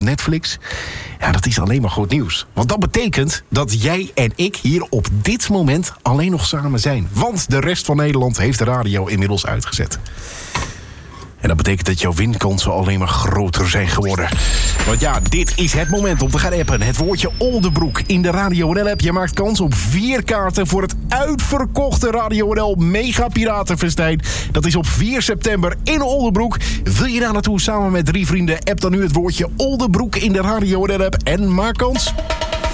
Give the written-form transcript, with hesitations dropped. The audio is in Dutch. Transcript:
Netflix. Ja, dat is alleen maar goed nieuws. Want dat betekent dat jij en ik hier op dit moment alleen nog samen zijn. Want de rest van Nederland heeft de radio inmiddels uitgezet. En dat betekent dat jouw winkansen alleen maar groter zijn geworden. Want ja, dit is het moment om te gaan appen. Het woordje Oldebroek in de Radio NL-app. Je maakt kans op 4 kaarten voor het uitverkochte Radio NL Mega Piratenfestijn. Dat is op 4 september in Oldebroek. Wil je daar naartoe samen met 3 vrienden? App dan nu het woordje Oldebroek in de Radio NL-app en maak kans.